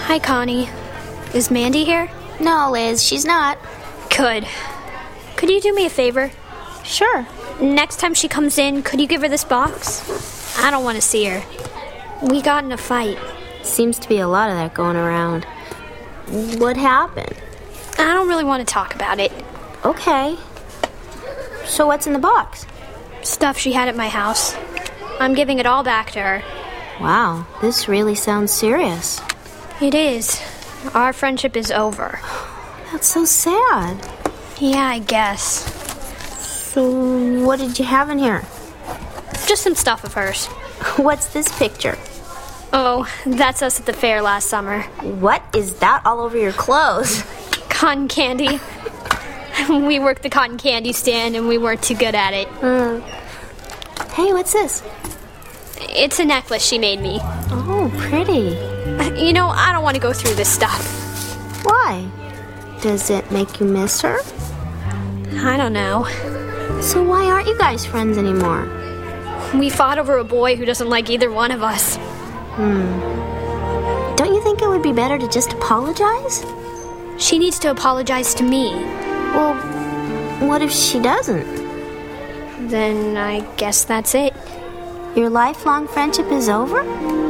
Hi, Connie. Is Mandy here? No, Liz, she's not. Good. Could you do me a favor? Sure. Next time she comes in, could you give her this box? I don't want to see her. We got in a fight. Seems to be a lot of that going around. What happened? I don't really want to talk about it. Okay. So what's in the box? Stuff she had at my house. I'm giving it all back to her. Wow, this really sounds serious. It is. Our friendship is over. That's so sad. Yeah, I guess. So what did you have in here? Just some stuff of hers. What's this picture? Oh, that's us at the fair last summer. What is that all over your clothes? Cotton candy. We worked the cotton candy stand and we weren't too good at it. Hey, what's this? It's a necklace she made me. Oh, pretty. You know, I don't want to go through this stuff. Why? Does it make you miss her? I don't know. So why aren't you guys friends anymore? We fought over a boy who doesn't like either one of us. Don't you think it would be better to just apologize? She needs to apologize to me. Well, what if she doesn't? Then I guess that's it. Your lifelong friendship is over?